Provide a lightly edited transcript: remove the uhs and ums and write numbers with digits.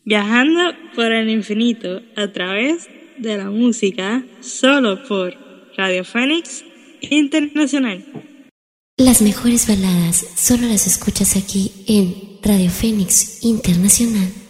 Viajando por el infinito a través de la música, solo por Radio Fénix Internacional. Las mejores baladas solo las escuchas aquí en Radio Fénix Internacional.